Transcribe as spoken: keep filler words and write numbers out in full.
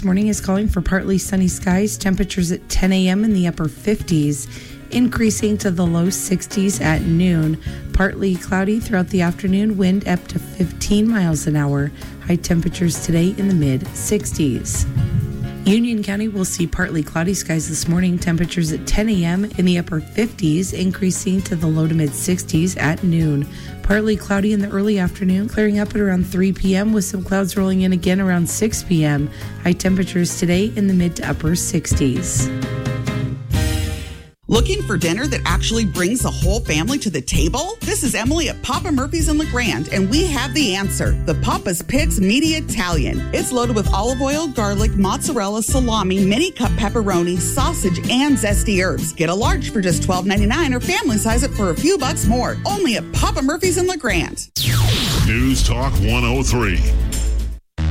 this morning is calling for partly sunny skies. Temperatures at ten a.m. in the upper fifties, increasing to the low sixties at noon. Partly cloudy throughout the afternoon, wind up to fifteen miles an hour. High temperatures today in the mid sixties. Union County will see partly cloudy skies this morning. Temperatures at ten a.m. in the upper fifties, increasing to the low to mid sixties at noon. Partly cloudy in the early afternoon, clearing up at around three p.m. with some clouds rolling in again around six p.m. High temperatures today in the mid to upper sixties. Looking for dinner that actually brings the whole family to the table? This is Emily at Papa Murphy's in LeGrand, and we have the answer. The Papa's Picks Meaty Italian. It's loaded with olive oil, garlic, mozzarella, salami, mini cup pepperoni, sausage, and zesty herbs. Get a large for just twelve ninety-nine or family size it for a few bucks more. Only at Papa Murphy's in LeGrand. News Talk one oh three.